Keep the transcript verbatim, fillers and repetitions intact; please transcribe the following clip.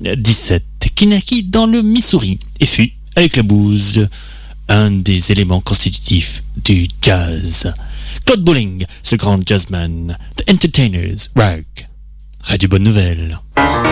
dix-sept, qui naquit dans le Missouri et fut, avec la bouse, un des éléments constitutifs du jazz. Claude Bolling, ce grand jazzman, The Entertainers, Rock, Radio Bonne Nouvelle.